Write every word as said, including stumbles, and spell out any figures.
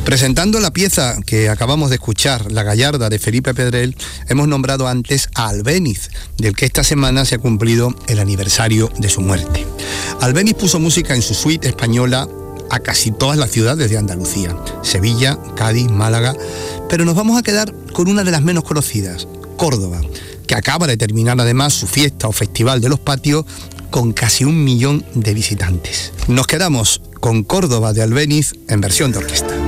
Presentando la pieza que acabamos de escuchar, La Gallarda, de Felipe Pedrell, hemos nombrado antes a Albéniz, del que esta semana se ha cumplido el aniversario de su muerte. Albéniz puso música en su suite española a casi todas las ciudades de Andalucía, Sevilla, Cádiz, Málaga, pero nos vamos a quedar con una de las menos conocidas, Córdoba, que acaba de terminar además su fiesta o festival de los patios con casi un millón de visitantes. Nos quedamos con Córdoba de Albéniz en versión de orquesta.